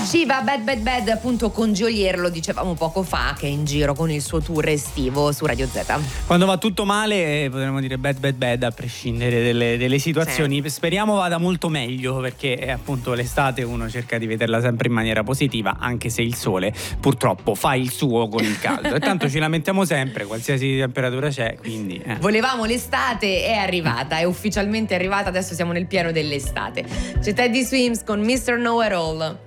Shiva Bad Bad Bad, appunto con Geolier, lo dicevamo poco fa, che è in giro con il suo tour estivo su Radio Z. Quando va tutto male potremmo dire bad bad bad a prescindere delle situazioni. Sì. Speriamo vada molto meglio, perché appunto l'estate uno cerca di vederla sempre in maniera positiva, anche se il sole purtroppo fa il suo con il caldo e tanto ci lamentiamo sempre qualsiasi temperatura c'è, quindi volevamo l'estate, è arrivata, è ufficialmente arrivata, adesso siamo nel pieno dell'estate. C'è Teddy Swims con Mr. Know It All.